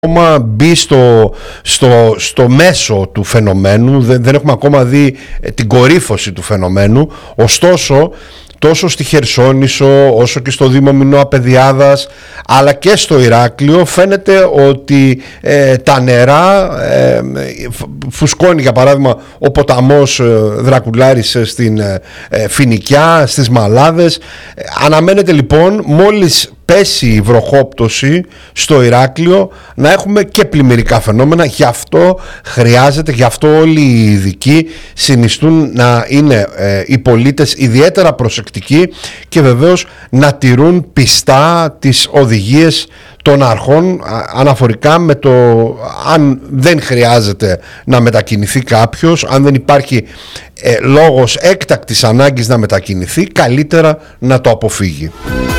ακόμα μπει στο μέσο του φαινομένου, δεν έχουμε ακόμα δει την κορύφωση του φαινομένου. Ωστόσο, τόσο στη Χερσόνησο όσο και στο Δήμο Μινώα Παιδιάδας αλλά και στο Ηράκλειο φαίνεται ότι τα νερά φουσκώνει, για παράδειγμα ο ποταμός Δρακουλάρης στην Φοινικιά, στις Μαλάδες. Αναμένεται λοιπόν μόλις πέσει η βροχόπτωση στο Ηράκλειο να έχουμε και πλημμυρικά φαινόμενα. Γι' αυτό χρειάζεται, γι' αυτό όλοι οι ειδικοί συνιστούν να είναι οι πολίτες ιδιαίτερα προσεκτικοί και βεβαίως να τηρούν πιστά τις οδηγίες των αρχών αναφορικά με το αν δεν χρειάζεται να μετακινηθεί κάποιος, αν δεν υπάρχει λόγος έκτακτης ανάγκης να μετακινηθεί, καλύτερα να το αποφύγει.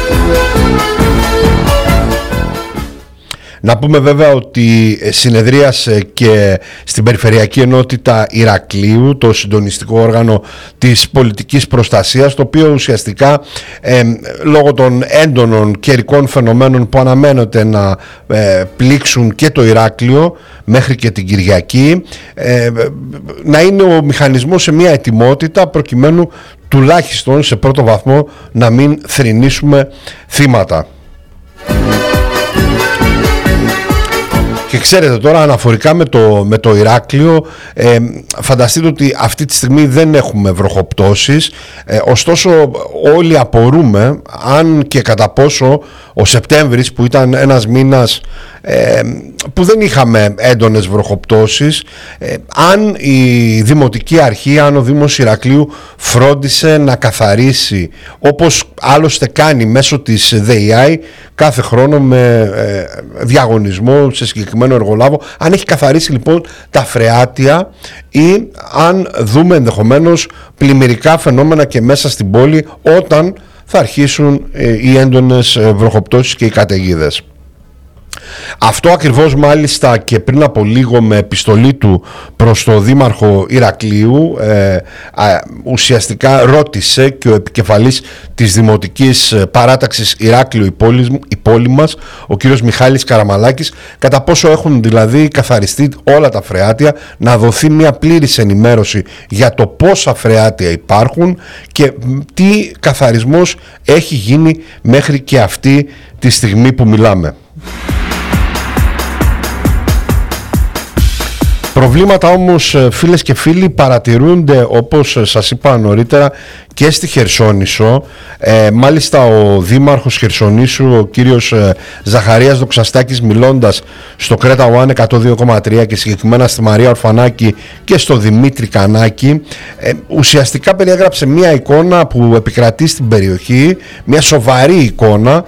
Να πούμε βέβαια ότι συνεδρίασε και στην Περιφερειακή Ενότητα Ηρακλείου το συντονιστικό όργανο της πολιτικής προστασίας, το οποίο ουσιαστικά λόγω των έντονων καιρικών φαινομένων που αναμένονται να πλήξουν και το Ηράκλειο μέχρι και την Κυριακή, να είναι ο μηχανισμός σε μια ετοιμότητα προκειμένου τουλάχιστον σε πρώτο βαθμό να μην θρηνήσουμε θύματα. Και ξέρετε τώρα, αναφορικά με το Ηράκλειο, φανταστείτε ότι αυτή τη στιγμή δεν έχουμε βροχοπτώσεις, ωστόσο όλοι απορούμε αν και κατά πόσο ο Σεπτέμβρης, που ήταν ένας μήνας που δεν είχαμε έντονες βροχοπτώσεις, αν η Δημοτική Αρχή, αν ο Δήμος Ηρακλείου φρόντισε να καθαρίσει, όπως άλλωστε κάνει μέσω της ΔΕΙΑΗ κάθε χρόνο με διαγωνισμό σε συγκεκριμένο εργολάβο, αν έχει καθαρίσει λοιπόν τα φρεάτια ή αν δούμε ενδεχομένως πλημμυρικά φαινόμενα και μέσα στην πόλη όταν θα αρχίσουν οι έντονες βροχοπτώσεις και οι καταιγίδες. Αυτό ακριβώς μάλιστα και πριν από λίγο με επιστολή του προς το Δήμαρχο Ηρακλείου ουσιαστικά ρώτησε και ο επικεφαλής της Δημοτικής Παράταξης Ηράκλειο η πόλη μας, ο κύριος Μιχάλης Καραμαλάκης, κατά πόσο έχουν δηλαδή καθαριστεί όλα τα φρεάτια, να δοθεί μια πλήρης ενημέρωση για το πόσα φρεάτια υπάρχουν και τι καθαρισμός έχει γίνει μέχρι και αυτή τη στιγμή που μιλάμε. Προβλήματα όμως, φίλες και φίλοι, παρατηρούνται, όπως σας είπα νωρίτερα, και στη Χερσόνησο. Μάλιστα ο Δήμαρχος Χερσονήσου, ο κύριος Ζαχαρίας Δοξαστάκης, μιλώντας στο Κρέτα One 102,3 και συγκεκριμένα στη Μαρία Ορφανάκη και στο Δημήτρη Κανάκη, ουσιαστικά περιέγραψε μια εικόνα που επικρατεί στην περιοχή, μια σοβαρή εικόνα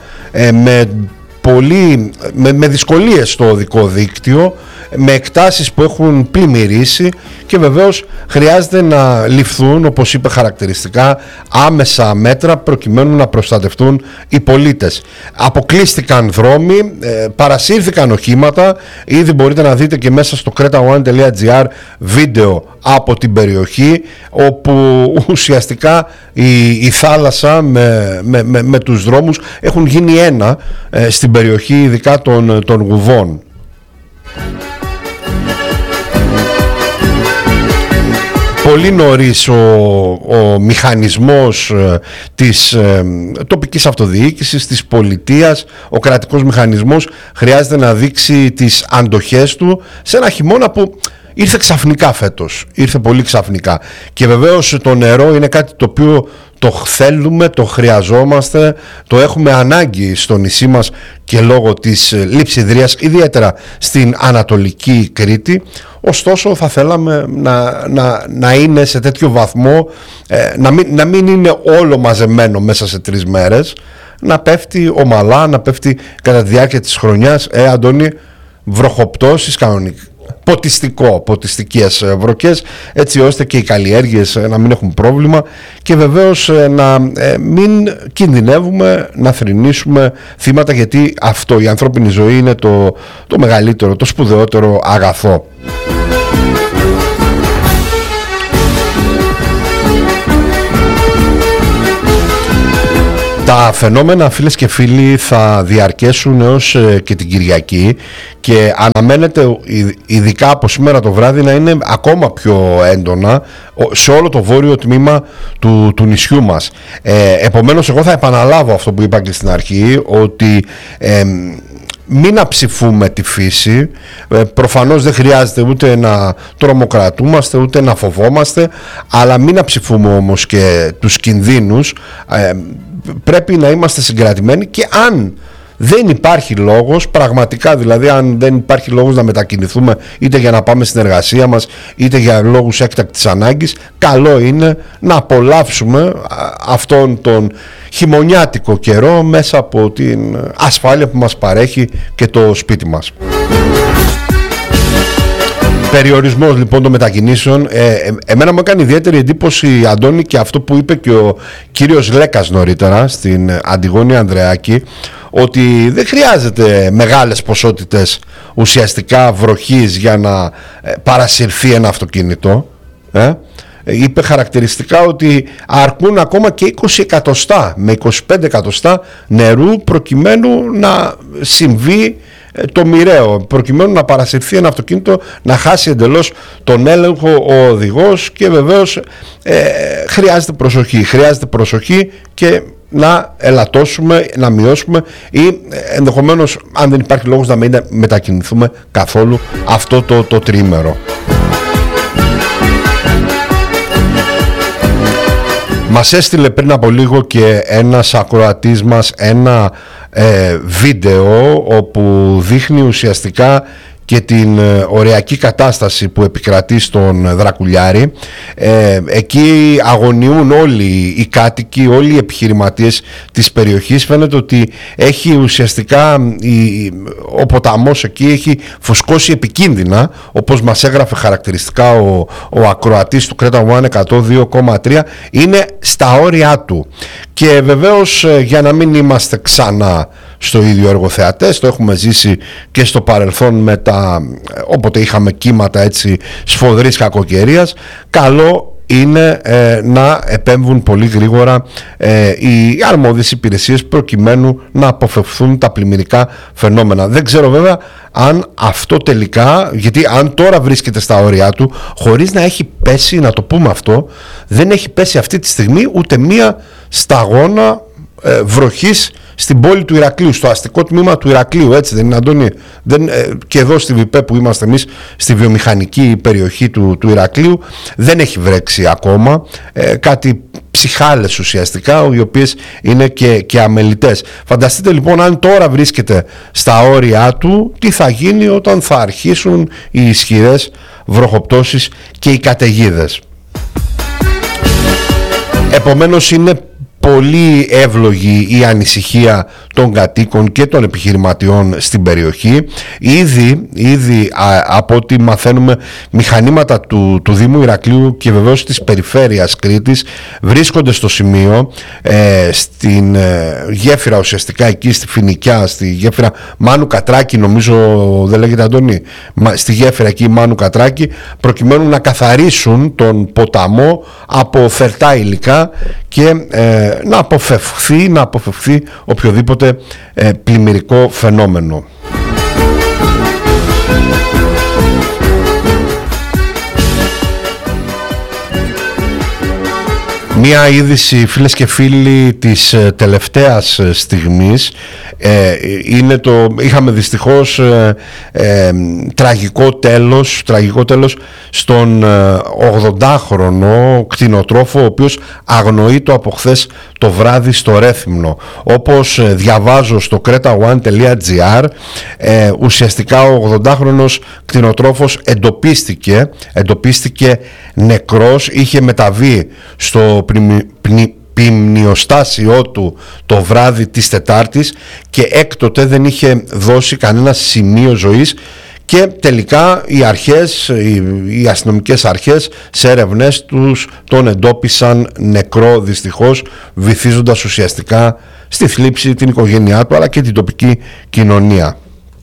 με δυσκολίες στο οδικό δίκτυο, με εκτάσεις που έχουν πλημμυρίσει και βεβαίως χρειάζεται να ληφθούν, όπως είπε χαρακτηριστικά, άμεσα μέτρα προκειμένου να προστατευτούν οι πολίτες. Αποκλείστηκαν δρόμοι, παρασύρθηκαν οχήματα, ήδη μπορείτε να δείτε και μέσα στο cretaone.gr βίντεο από την περιοχή, όπου ουσιαστικά η θάλασσα με τους δρόμους έχουν γίνει ένα στην περιοχή ειδικά των Γουβών. Πολύ νωρίς ο μηχανισμός της τοπικής αυτοδιοίκησης, της πολιτείας, ο κρατικός μηχανισμός χρειάζεται να δείξει τις αντοχές του σε ένα χειμώνα που ήρθε ξαφνικά φέτος, ήρθε πολύ ξαφνικά. Και βεβαίως το νερό είναι κάτι το οποίο το θέλουμε, το χρειαζόμαστε, το έχουμε ανάγκη στο νησί μας και λόγω της λειψιδρίας, ιδιαίτερα στην Ανατολική Κρήτη. Ωστόσο θα θέλαμε να είναι σε τέτοιο βαθμό, να μην είναι όλο μαζεμένο μέσα σε 3 μέρες, να πέφτει ομαλά, να πέφτει κατά τη διάρκεια της χρονιάς. Αντώνη, βροχοπτώσεις κανονικά, ποτιστικές βροχές, έτσι ώστε και οι καλλιέργειες να μην έχουν πρόβλημα και βεβαίως να μην κινδυνεύουμε να θρηνήσουμε θύματα, γιατί αυτό, η ανθρώπινη ζωή, είναι το μεγαλύτερο, το σπουδαιότερο αγαθό. Τα Τα φαινόμενα, φίλες και φίλοι, θα διαρκέσουν έως και την Κυριακή και αναμένεται ειδικά από σήμερα το βράδυ να είναι ακόμα πιο έντονα σε όλο το βόρειο τμήμα του νησιού μας. Επομένως, εγώ θα επαναλάβω αυτό που είπα και στην αρχή, ότι μην αψηφούμε τη φύση. Προφανώς δεν χρειάζεται ούτε να τρομοκρατούμαστε ούτε να φοβόμαστε, αλλά μην αψηφούμε όμως και τους κινδύνους. Πρέπει να είμαστε συγκρατημένοι και αν δεν υπάρχει λόγος, πραγματικά δηλαδή, αν δεν υπάρχει λόγος να μετακινηθούμε είτε για να πάμε στην εργασία μας είτε για λόγους έκτακτης ανάγκης, καλό είναι να απολαύσουμε αυτόν τον χειμωνιάτικο καιρό μέσα από την ασφάλεια που μας παρέχει και το σπίτι μας. Περιορισμός λοιπόν των μετακινήσεων. Εμένα μου έκανε ιδιαίτερη εντύπωση, Αντώνη, και αυτό που είπε και ο κύριος Λέκας νωρίτερα στην Αντιγόνη Ανδρεάκη, ότι δεν χρειάζεται μεγάλες ποσότητες ουσιαστικά βροχής για να παρασυρθεί ένα αυτοκίνητο. Είπε χαρακτηριστικά ότι αρκούν ακόμα και 20 εκατοστά με 25 εκατοστά νερού προκειμένου να συμβεί το μοιραίο, προκειμένου να παρασυρθεί ένα αυτοκίνητο, να χάσει εντελώς τον έλεγχο ο οδηγός, και βεβαίως χρειάζεται προσοχή και να ελαττώσουμε, να μειώσουμε ή ενδεχομένως, αν δεν υπάρχει λόγος, να μην μετακινηθούμε καθόλου αυτό το τρίμερο. Μας έστειλε πριν από λίγο και ένας ακροατής μας ένα βίντεο όπου δείχνει ουσιαστικά και την ωριακή κατάσταση που επικρατεί στον Δρακουλιάρη. Εκεί αγωνιούν όλοι οι κάτοικοι, όλοι οι επιχειρηματίες της περιοχής. Φαίνεται ότι έχει ουσιαστικά ο ποταμός εκεί έχει φουσκώσει επικίνδυνα, όπως μας έγραφε χαρακτηριστικά ο ακροατής του Creta One 102,3. Είναι στα όρια του. Και βεβαίως, για να μην είμαστε ξανά στο ίδιο εργοθεατές, το έχουμε ζήσει και στο παρελθόν όποτε είχαμε κύματα έτσι σφοδρής κακοκαιρίας, καλό είναι να επέμβουν πολύ γρήγορα οι αρμόδιες υπηρεσίες προκειμένου να αποφευθούν τα πλημμυρικά φαινόμενα. Δεν ξέρω βέβαια αν αυτό τελικά, γιατί αν τώρα βρίσκεται στα όρια του χωρίς να έχει πέσει, να το πούμε αυτό, δεν έχει πέσει αυτή τη στιγμή ούτε μία σταγόνα βροχής στην πόλη του Ηρακλείου, στο αστικό τμήμα του Ηρακλείου, έτσι δεν είναι, Αντώνη? Και εδώ στη ΒΙΠΕ που είμαστε εμείς, στη βιομηχανική περιοχή του Ηρακλείου, δεν έχει βρέξει ακόμα, κάτι ψυχάλες ουσιαστικά, οι οποίες είναι και αμελητές. Φανταστείτε λοιπόν, αν τώρα βρίσκεται στα όρια του, τι θα γίνει όταν θα αρχίσουν οι ισχυρές βροχοπτώσεις και οι καταιγίδες. Επομένως, είναι πολύ εύλογη η ανησυχία των κατοίκων και των επιχειρηματιών στην περιοχή. Ήδη από ό,τι μαθαίνουμε, μηχανήματα του Δήμου Ηρακλείου και βεβαίως της περιφέρειας Κρήτης βρίσκονται στο σημείο, στην γέφυρα ουσιαστικά εκεί στη Φοινικιά, στη γέφυρα Μάνου Κατράκη, νομίζω δεν λέγεται, Αντώνη, στη γέφυρα εκεί Μάνου Κατράκη, προκειμένου να καθαρίσουν τον ποταμό από φερτά υλικά και να αποφευχθεί οποιοδήποτε πλημμυρικό φαινόμενο. Μία είδηση, φίλες και φίλοι, της τελευταίας στιγμής είναι είχαμε δυστυχώς τραγικό τέλος στον 80χρονο κτηνοτρόφο, ο οποίος αγνοείτο από χθες το βράδυ στο Ρέθυμνο. Όπως διαβάζω στο cretaone.gr, ουσιαστικά ο 80χρονος κτηνοτρόφος εντοπίστηκε νεκρός, είχε μεταβεί στο ποιμνιοστάσιό του το βράδυ της Τετάρτης και έκτοτε δεν είχε δώσει κανένα σημείο ζωής, και τελικά οι αστυνομικές αρχές σε έρευνές τους τον εντόπισαν νεκρό, δυστυχώς, βυθίζοντας ουσιαστικά στη θλίψη την οικογένειά του αλλά και την τοπική κοινωνία.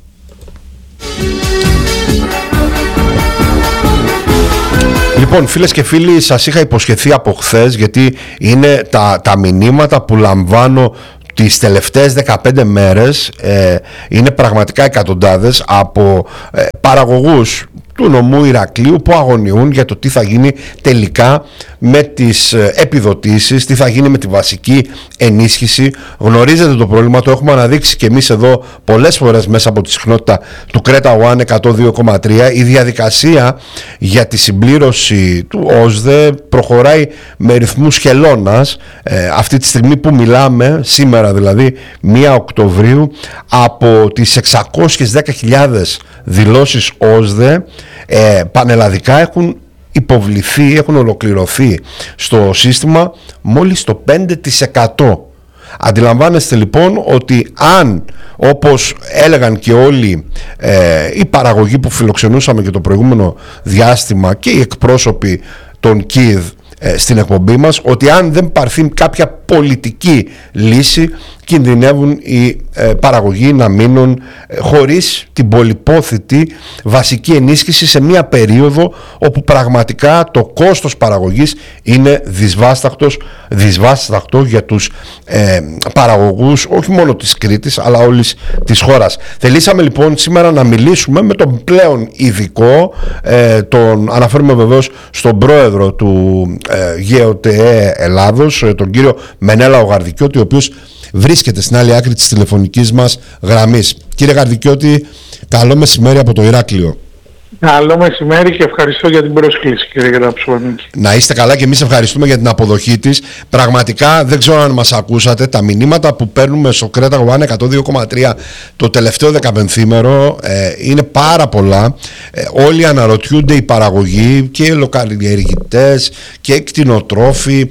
Λοιπόν, φίλες και φίλοι, σας είχα υποσχεθεί από χθες, γιατί είναι τα μηνύματα που λαμβάνω τις τελευταίες 15 μέρες είναι πραγματικά εκατοντάδες από παραγωγούς του νομού Ηρακλείου που αγωνιούν για το τι θα γίνει τελικά με τις επιδοτήσεις, τι θα γίνει με τη βασική ενίσχυση. Γνωρίζετε το πρόβλημα, το έχουμε αναδείξει και εμείς εδώ πολλές φορές μέσα από τη συχνότητα του Κρέτα One 102,3. Η διαδικασία για τη συμπλήρωση του ΟΣΔΕ προχωράει με ρυθμούς χελώνας. Αυτή τη στιγμή που μιλάμε, σήμερα δηλαδή 1 Οκτωβρίου, από τις 610.000 δηλώσεις ΟΣΔΕ πανελλαδικά έχουν υποβληθεί, έχουν ολοκληρωθεί στο σύστημα μόλις το 5%. Αντιλαμβάνεστε λοιπόν ότι αν, όπως έλεγαν και όλοι οι παραγωγοί που φιλοξενούσαμε και το προηγούμενο διάστημα και οι εκπρόσωποι των ΚΙΔ στην εκπομπή μας, ότι αν δεν πάρθει κάποια πολιτική λύση, κινδυνεύουν οι παραγωγοί να μείνουν χωρίς την πολυπόθητη βασική ενίσχυση σε μια περίοδο όπου πραγματικά το κόστος παραγωγής είναι δυσβάσταχτο για τους παραγωγούς όχι μόνο της Κρήτης αλλά όλης της χώρας. Θελήσαμε λοιπόν σήμερα να μιλήσουμε με τον πλέον ειδικό, τον αναφέρουμε βεβαίως στον πρόεδρο του ΓΕΟΤΕ Ελλάδος, τον κύριο Μενέλα Γαρδικιώτη, ο οποίος βρίσκεται στην άλλη άκρη της τηλεφωνικής μας γραμμής. Κύριε Γαρδικιώτη, καλό μεσημέρι από το Ηράκλειο. Καλό μεσημέρι και ευχαριστώ για την πρόσκληση, κύριε Γραψονίκη. Να είστε καλά και εμείς ευχαριστούμε για την αποδοχή της. Πραγματικά δεν ξέρω αν μας ακούσατε. Τα μηνύματα που παίρνουμε στο Κρέτα One 102,3 το τελευταίο 15ήμερο είναι πάρα πολλά. Όλοι αναρωτιούνται, οι παραγωγοί και οι λοκαλλιεργητές και οι κτηνοτρόφοι,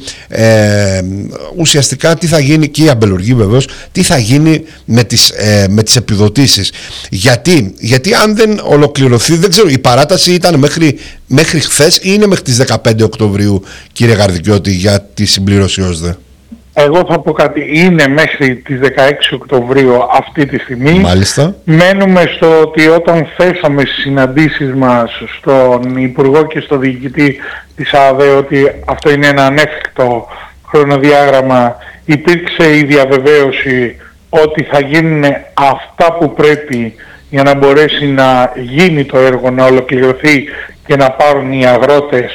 ουσιαστικά τι θα γίνει, και οι αμπελουργοί βεβαίως, τι θα γίνει με τις επιδοτήσεις. Γιατί αν δεν ολοκληρωθεί, δεν ξέρω, η παράταση ήταν μέχρι χθες ή είναι μέχρι τις 15 Οκτωβρίου, κύριε Γαρδικιώτη, για τη συμπλήρωση ΟΣΔΕ? Εγώ θα πω κάτι, είναι μέχρι τις 16 Οκτωβρίου αυτή τη στιγμή. Μάλιστα. Μένουμε στο ότι όταν θέσαμε στις συναντήσεις μας στον Υπουργό και στο Διοικητή της ΑΔΕ ότι αυτό είναι ένα ανέφικτο χρονοδιάγραμμα, υπήρξε η διαβεβαίωση ότι θα γίνουν αυτά που πρέπει για να μπορέσει να γίνει το έργο, να ολοκληρωθεί και να πάρουν οι αγρότες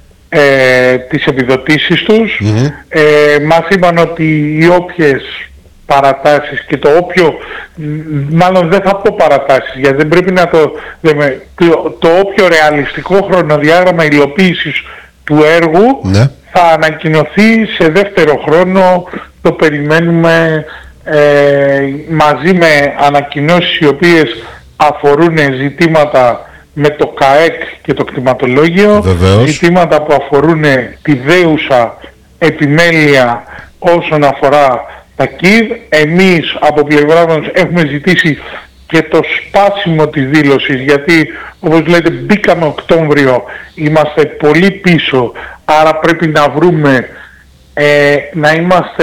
τις επιδοτήσεις τους. Μας είπαν ότι οι όποιες παρατάσεις και το όποιο, μάλλον δεν θα πω παρατάσεις γιατί δεν πρέπει να το λέμε, το όποιο ρεαλιστικό χρονοδιάγραμμα υλοποίησης του έργου θα ανακοινωθεί σε δεύτερο χρόνο. Το περιμένουμε μαζί με ανακοινώσεις οι οποίες αφορούν ζητήματα με το ΚΑΕΚ και το κτηματολόγιο, ζητήματα που αφορούν τη δέουσα επιμέλεια όσον αφορά τα ΚΙΔ. Εμείς από πλευρά μας έχουμε ζητήσει και το σπάσιμο της δήλωσης, γιατί όπως λέτε μπήκαμε Οκτώβριο, είμαστε πολύ πίσω, άρα πρέπει να βρούμε να είμαστε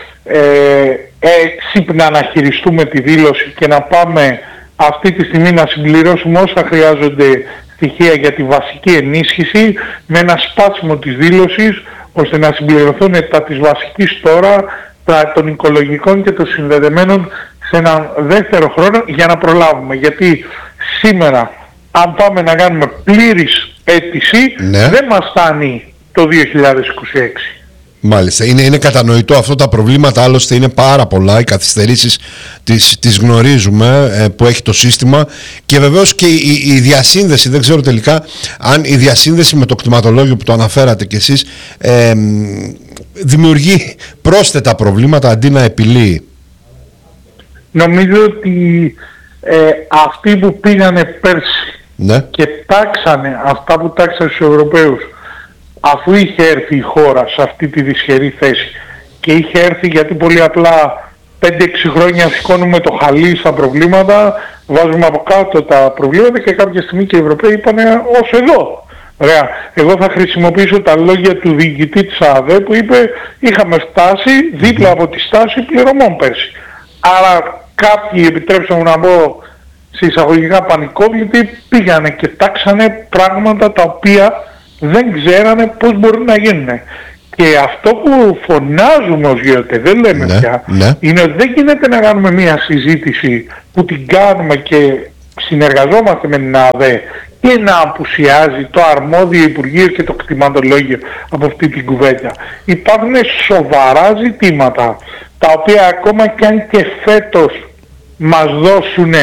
έξυπνα να χειριστούμε τη δήλωση και να πάμε αυτή τη στιγμή να συμπληρώσουμε όσα χρειάζονται στοιχεία για τη βασική ενίσχυση με ένα σπάσιμο της δήλωσης, ώστε να συμπληρωθούν τα της βασικής τώρα, τα των οικολογικών και των συνδεδεμένων σε έναν δεύτερο χρόνο για να προλάβουμε. Γιατί σήμερα αν πάμε να κάνουμε πλήρης αίτηση δεν μας φτάνει το 2026. Μάλιστα, είναι κατανοητό αυτό, τα προβλήματα άλλωστε είναι πάρα πολλά, οι καθυστερήσεις τις γνωρίζουμε που έχει το σύστημα και βεβαίως και η διασύνδεση, δεν ξέρω τελικά αν η διασύνδεση με το κτηματολόγιο που το αναφέρατε κι εσείς δημιουργεί πρόσθετα προβλήματα αντί να επιλύει. Νομίζω ότι αυτοί που πήγανε πέρσι και τάξανε αυτά που τάξανε στους Ευρωπαίους, αφού είχε έρθει η χώρα σε αυτή τη δυσχερή θέση και είχε έρθει γιατί πολύ απλά 5-6 χρόνια σηκώνουμε το χαλί στα προβλήματα, βάζουμε από κάτω τα προβλήματα και κάποια στιγμή και οι Ευρωπαίοι είπανε ως εδώ. Ωραία. Εγώ θα χρησιμοποιήσω τα λόγια του διοικητή της ΑΔΕ που είπε είχαμε φτάσει δίπλα από τη στάση πληρωμών πέρσι. Άρα κάποιοι, επιτρέψτε μου να πω σε εισαγωγικά πανικόβλητοι, πήγανε και τάξανε πράγματα τα οποία δεν ξέρανε πώς μπορούν να γίνουν. Και αυτό που φωνάζουμε ως ΓΕΟΤΕ, δεν λέμε πια, είναι ότι δεν γίνεται να κάνουμε μια συζήτηση που την κάνουμε και συνεργαζόμαστε με την ΑΔΕ και να απουσιάζει το αρμόδιο Υπουργείο και το κτηματολόγιο από αυτή την κουβέντα. Υπάρχουν σοβαρά ζητήματα, τα οποία ακόμα και αν και φέτος μας δώσουν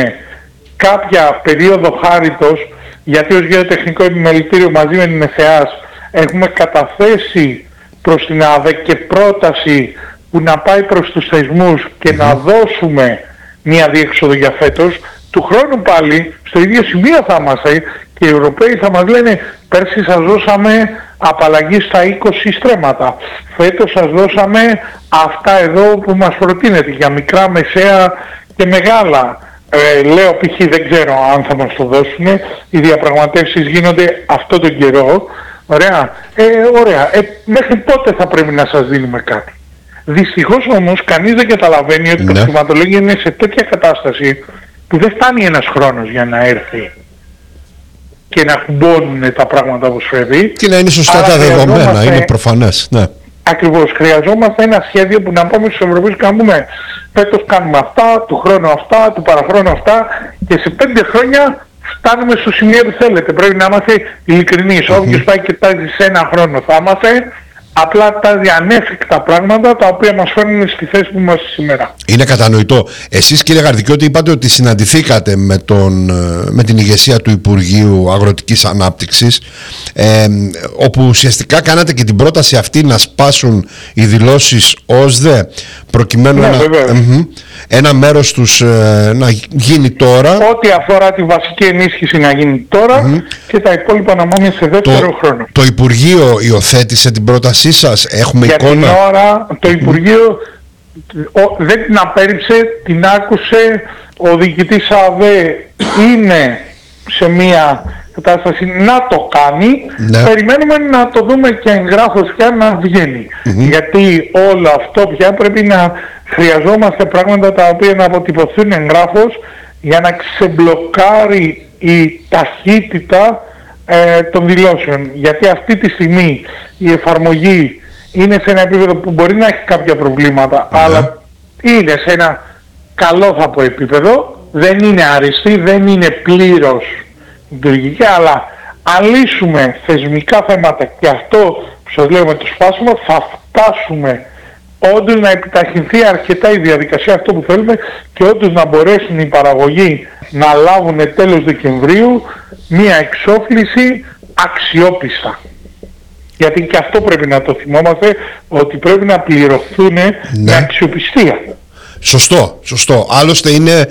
κάποια περίοδο χάριτος, γιατί ως Γεωτεχνικό Επιμελητήριο μαζί με την ΕΘΕΑΣ έχουμε καταθέσει προς την ΑΔΕ και πρόταση που να πάει προς τους θεσμούς και να δώσουμε μια διέξοδο για φέτος. Του χρόνου πάλι στο ίδιο σημείο θα είμαστε και οι Ευρωπαίοι θα μας λένε πέρσι σας δώσαμε απαλλαγή στα 20 στρέμματα, φέτος σας δώσαμε αυτά εδώ που μας προτείνεται για μικρά, μεσαία και μεγάλα. Λέω π.χ. δεν ξέρω αν θα μας το δώσουν, οι διαπραγματεύσεις γίνονται αυτό τον καιρό. Ωραία. Ωραία. Μέχρι πότε θα πρέπει να σας δίνουμε κάτι? Δυστυχώς όμως κανείς δεν καταλαβαίνει ότι το κτηματολόγιο είναι σε τέτοια κατάσταση που δεν φτάνει ένας χρόνος για να έρθει και να κουμπώνουν τα πράγματα όπως πρέπει. Και να είναι σωστά τα δεδομένα, είναι προφανές. Ναι. Ακριβώς. Χρειαζόμαστε ένα σχέδιο που να πούμε στους Ευρωπαίους και να πούμε φέτος κάνουμε αυτά, του χρόνου αυτά, του παραχρόνου αυτά και σε 5 χρόνια φτάνουμε στο σημείο που θέλετε. Πρέπει να είμαστε ειλικρινείς. Όποιος πάει και τάζει σε ένα χρόνο θα είμαστε. Απλά τάζει ανέφικτα πράγματα τα οποία μας φέρνουν στη θέση που είμαστε σήμερα. Είναι κατανοητό. Εσείς κύριε Γαρδικιώτη είπατε ότι συναντηθήκατε με την ηγεσία του Υπουργείου Αγροτικής Ανάπτυξης, όπου ουσιαστικά κάνατε και την πρόταση αυτή να σπάσουν οι δηλώσεις ΟΣΔΕ προκειμένου ένα μέρος τους να γίνει τώρα. Ό,τι αφορά τη βασική ενίσχυση να γίνει τώρα και τα υπόλοιπα να μείνουν σε δεύτερο χρόνο. Το Υπουργείο υιοθέτησε την πρότασή σας? Έχουμε για εικόνα? Για την ώρα το Υπουργείο δεν την απέρριψε, την άκουσε. Ο διοικητής ΑΔΕ είναι σε μια κατάσταση να το κάνει. Περιμένουμε να το δούμε και εγγράφος πια να βγαίνει. Γιατί όλο αυτό πια πρέπει να χρειαζόμαστε πράγματα τα οποία να αποτυπωθούν εγγράφος για να ξεμπλοκάρει η ταχύτητα των δηλώσεων. Γιατί αυτή τη στιγμή η εφαρμογή είναι σε ένα επίπεδο που μπορεί να έχει κάποια προβλήματα, αλλά είναι σε ένα καλό θα πω επίπεδο, δεν είναι άριστη, δεν είναι πλήρως λειτουργική, αλλά αν λύσουμε θεσμικά θέματα και αυτό που σας λέω με το σπάσιμο, θα φτάσουμε όντως να επιταχυνθεί αρκετά η διαδικασία, αυτό που θέλουμε, και όντως να μπορέσουν οι παραγωγοί να λάβουν τέλος Δεκεμβρίου μία εξόφληση αξιόπιστα. Γιατί και αυτό πρέπει να το θυμόμαστε, ότι πρέπει να πληρωθούν με αξιοπιστία. Σωστό. Άλλωστε είναι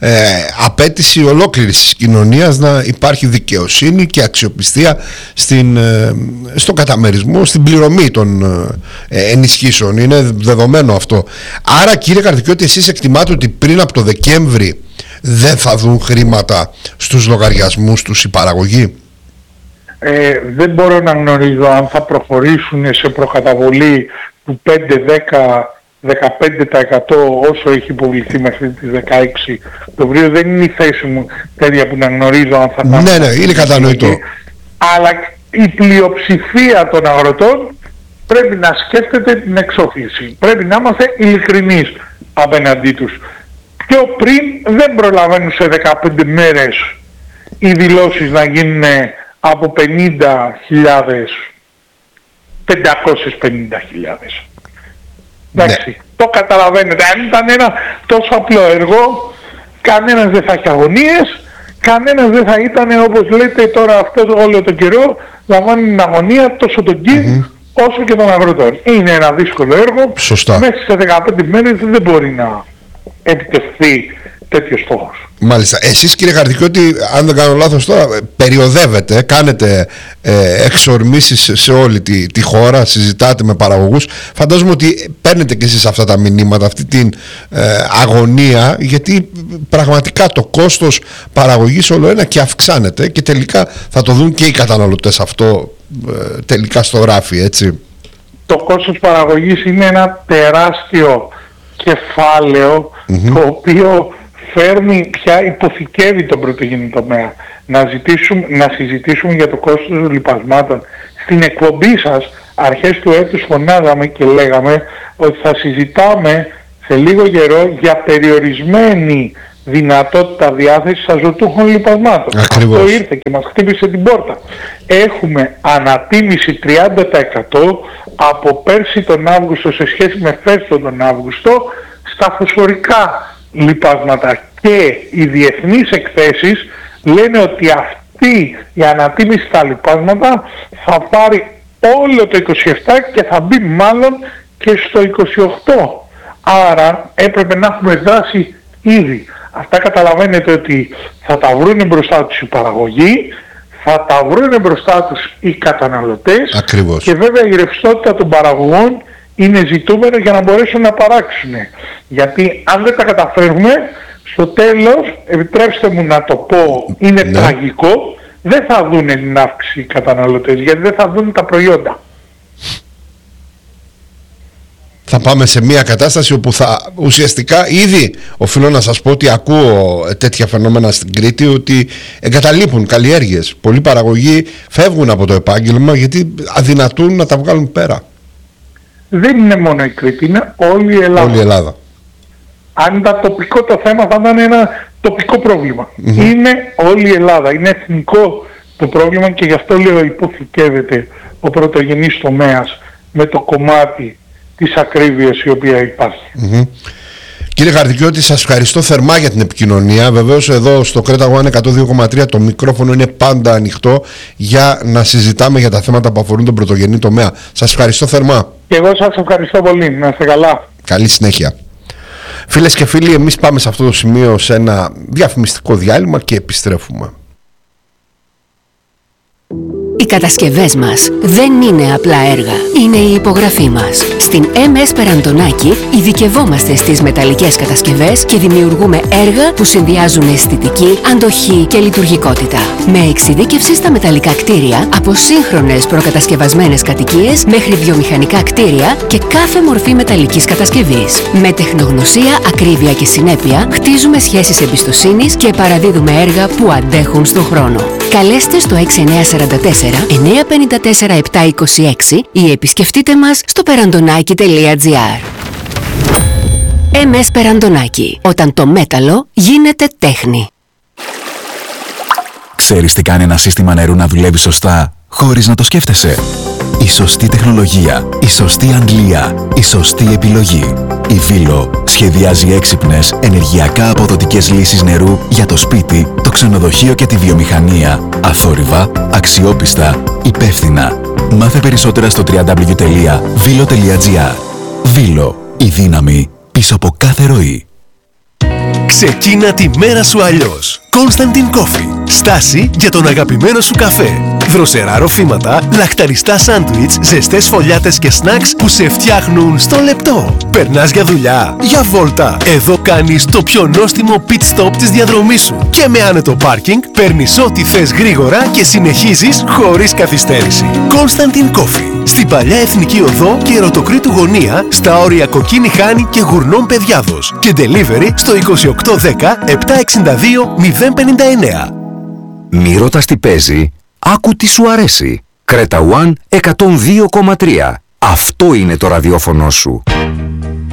απέτηση ολόκληρης της κοινωνίας να υπάρχει δικαιοσύνη και αξιοπιστία στο καταμερισμό, στην πληρωμή των ενισχύσεων. Είναι δεδομένο αυτό. Άρα κύριε Γαρδικιώτη, εσείς εκτιμάτε ότι πριν από το Δεκέμβρη δεν θα δουν χρήματα στους λογαριασμούς τους οι παραγωγοί? Δεν μπορώ να γνωρίζω αν θα προχωρήσουν σε προκαταβολή του 5, 10, 15% όσο έχει υποβληθεί μέχρι τις 16 Οκτωβρίου. Δεν είναι η θέση μου τέτοια που να γνωρίζω αν θα κάνουν. Ναι, είναι κατανοητό. Αλλά η πλειοψηφία των αγροτών πρέπει να σκέφτεται την εξόφληση. Πρέπει να είμαστε ειλικρινείς απέναντί τους. Πιο πριν δεν προλαβαίνουν σε 15 μέρες οι δηλώσεις να γίνουν από 50.000, 550.000. Εντάξει, το καταλαβαίνετε. Αν ήταν ένα τόσο απλό έργο, κανένας δεν θα έχει αγωνίες, κανένας δεν θα ήταν, όπως λέτε τώρα αυτό όλο τον καιρό, λαμβάνει την αγωνία τόσο τον ΚΙΔ όσο και των αγροτών. Είναι ένα δύσκολο έργο. Σωστά. Μέσα σε 15 μέρες δεν μπορεί να επιτευχθεί τέτοιος στόχος. Μάλιστα. Εσείς κύριε Γαρδικιώτη, αν δεν κάνω λάθος τώρα, περιοδεύετε, κάνετε εξορμήσεις σε όλη τη χώρα, συζητάτε με παραγωγούς. Φαντάζομαι ότι παίρνετε και εσείς αυτά τα μηνύματα, αυτή την αγωνία, γιατί πραγματικά το κόστος παραγωγής όλο ένα και αυξάνεται και τελικά θα το δουν και οι καταναλωτές αυτό τελικά στο γράφει, έτσι. Το κόστος παραγωγής είναι ένα τεράστιο κεφάλαιο το οποίο φέρνει πια, υποθηκεύει τον πρωτογενή τομέα. Να συζητήσουμε για το κόστος των λιπασμάτων στην εκπομπή σας, αρχές του έτους φωνάζαμε και λέγαμε ότι θα συζητάμε σε λίγο καιρό για περιορισμένη δυνατότητα διάθεσης αζωτούχων λιπασμάτων. Ακριβώς. Αυτό ήρθε και μας χτύπησε την πόρτα. Έχουμε ανατίμηση 30% από πέρσι τον Αύγουστο σε σχέση με φέτος τον Αύγουστο στα φωσφορικά λιπάσματα, και οι διεθνείς εκθέσεις λένε ότι αυτή η ανατίμηση στα λιπάσματα θα πάρει όλο το 27 και θα μπει μάλλον και στο 28. Άρα έπρεπε να έχουμε δράσει ήδη. Αυτά καταλαβαίνετε ότι θα τα βρούνε μπροστά τους οι παραγωγοί, θα τα βρούνε μπροστά τους οι καταναλωτές. Ακριβώς. Και βέβαια η ρευστότητα των παραγωγών είναι ζητούμενο για να μπορέσουν να παράξουν. Γιατί αν δεν τα καταφέρουμε, στο τέλος, επιτρέψτε μου να το πω, είναι τραγικό, δεν θα δουν την αύξηση οι καταναλωτές, γιατί δεν θα δουν τα προϊόντα. Θα πάμε σε μια κατάσταση όπου θα ουσιαστικά, ήδη οφείλω να σας πω ότι ακούω τέτοια φαινόμενα στην Κρήτη, ότι εγκαταλείπουν καλλιέργειες. Πολλοί παραγωγοί φεύγουν από το επάγγελμα γιατί αδυνατούν να τα βγάλουν πέρα. Δεν είναι μόνο η Κρήτη, είναι όλη η Ελλάδα. Όλη η Ελλάδα. Αν ήταν τοπικό το θέμα θα ήταν ένα τοπικό πρόβλημα. Είναι όλη η Ελλάδα, είναι εθνικό το πρόβλημα, και γι' αυτό λέω υποθηκεύεται ο πρωτογενής τομέας με το κομμάτι της ακρίβειας η οποία υπάρχει. Κύριε Χαρδικιώτη, σας ευχαριστώ θερμά για την επικοινωνία. Βεβαίως εδώ στο Κρέτα One 102,3 το μικρόφωνο είναι πάντα ανοιχτό για να συζητάμε για τα θέματα που αφορούν τον πρωτογενή τομέα. Σας ευχαριστώ θερμά. Και εγώ σας ευχαριστώ πολύ. Να είστε καλά. Καλή συνέχεια. Φίλες και φίλοι, εμείς πάμε σε αυτό το σημείο σε ένα διαφημιστικό διάλειμμα και επιστρέφουμε. Οι κατασκευές μας δεν είναι απλά έργα, είναι η υπογραφή μας. Στην MS Περαντονάκη ειδικευόμαστε στις μεταλλικές κατασκευές και δημιουργούμε έργα που συνδυάζουν αισθητική, αντοχή και λειτουργικότητα. Με εξειδίκευση στα μεταλλικά κτίρια, από σύγχρονες προκατασκευασμένες κατοικίες μέχρι βιομηχανικά κτίρια και κάθε μορφή μεταλλικής κατασκευής. Με τεχνογνωσία, ακρίβεια και συνέπεια, χτίζουμε σχέσεις εμπιστοσύνης και παραδίδουμε έργα που αντέχουν στον χρόνο. Καλέστε στο 6944-954-726 ή επισκεφτείτε μας στο perandonaki.gr. MS Περαντονάκη. Όταν το μέταλλο γίνεται τέχνη. Ξέρεις τι κάνει ένα σύστημα νερού να δουλεύει σωστά χωρίς να το σκέφτεσαι? Η σωστή τεχνολογία, η σωστή αντλία, η σωστή επιλογή. Η Βίλο σχεδιάζει έξυπνες, ενεργειακά αποδοτικές λύσεις νερού για το σπίτι, το ξενοδοχείο και τη βιομηχανία. Αθόρυβα, αξιόπιστα, υπεύθυνα. Μάθε περισσότερα στο www.vilo.gr. Βίλο, η δύναμη πίσω από κάθε ροή. Ξεκίνα τη μέρα σου αλλιώς. Constantin Coffee. Στάση για τον αγαπημένο σου καφέ. Δροσερά ροφήματα, λαχταριστά σάντουιτς, ζεστές φωλιάτες και σνακς που σε φτιάχνουν στο λεπτό. Περνάς για δουλειά, για βόλτα. Εδώ κάνεις το πιο νόστιμο pit stop της διαδρομής σου. Και με άνετο πάρκινγκ παίρνεις ό,τι θες γρήγορα και συνεχίζεις χωρίς καθυστέρηση. Constantin Coffee. Στην Παλιά Εθνική Οδό και Ερωτοκρήτου Γωνία, στα όρια Κοκκίνη Χάνη και Γουρνών Παιδιάδος. Και delivery στο 2810 762 059. Μη ρωτάς τι παίζει, άκου τι σου αρέσει. Κρέτα One 102,3. Αυτό είναι το ραδιόφωνο σου.